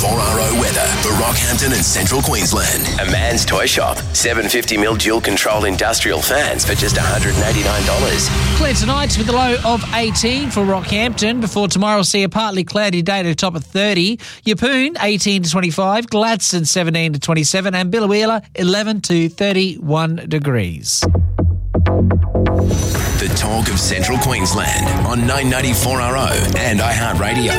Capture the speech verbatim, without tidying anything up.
four R O weather for Rockhampton and Central Queensland. A Man's Toy Shop. seven hundred fifty mil dual control industrial fans for just one hundred eighty-nine dollars. Clear tonight with a low of eighteen for Rockhampton. Before tomorrow, we'll see a partly cloudy day to a top of thirty. Yeppoon, eighteen to twenty-five. Gladstone, seventeen to twenty-seven. And Biloela, eleven to thirty-one degrees. The talk of Central Queensland on nine ninety-four R O and iHeartRadio.